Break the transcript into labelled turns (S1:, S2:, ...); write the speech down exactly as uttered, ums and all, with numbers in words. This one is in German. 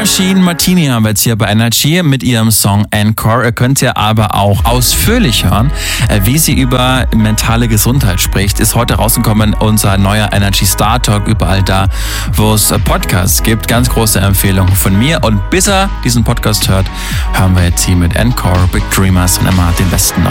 S1: Machine Martini haben wir jetzt hier bei Energy mit ihrem Song Encore. Ihr könnt ja aber auch ausführlich hören, wie sie über mentale Gesundheit spricht. Ist heute rausgekommen unser neuer Energy Star Talk, überall da, wo es Podcasts gibt. Ganz große Empfehlung von mir. Und bis er diesen Podcast hört, hören wir jetzt hier mit Encore, Big Dreamers und immer den besten